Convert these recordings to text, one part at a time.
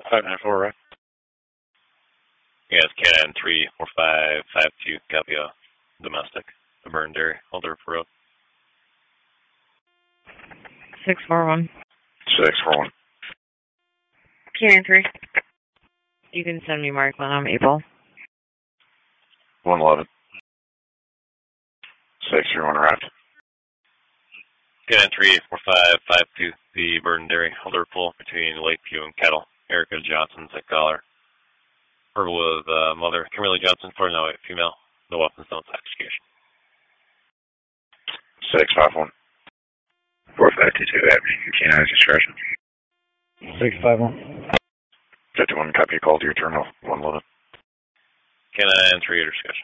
594, right? Yeah, it's Canine 34552, copy domestic, the burned dairy, Alder Road. 641. 641. Canine 3. You can send me Mark when I'm able. 111. 631 arrived. Canine 34552, the burned dairy, Alder Pool between Lakeview and Kettle. Erica Johnson's at caller. Verbal with mother Kimberly Johnson, 4908 female. No weapons, no intoxication. 651. 4522 Avenue, Canine discretion. 651. 51, copy call to your terminal. 111. Canine 3 discussion.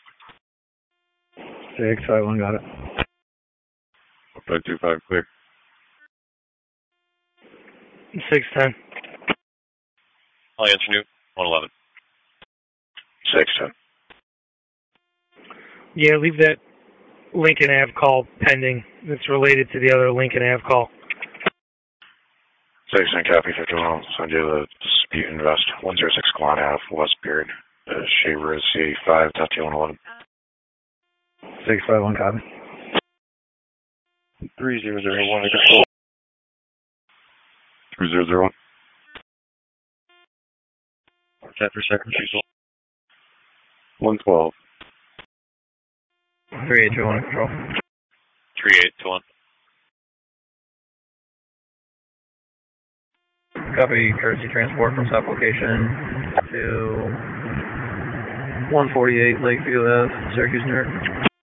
651, got it. 525 clear. 610. I'll answer Newt, 111. 610. Yeah, leave that Lincoln Ave call pending. It's related to the other Lincoln Ave call. 610, copy 51. I'll send you the dispute invest. 106 Quan Ave, West Beard. Shaver is C5.T111. 651, copy. 3001, control. 3001. Chapter second, Cecil. 112. 3821, control. 3821. Copy, courtesy transport from south location to 148 Lakeview Ave, Syracuse, New York.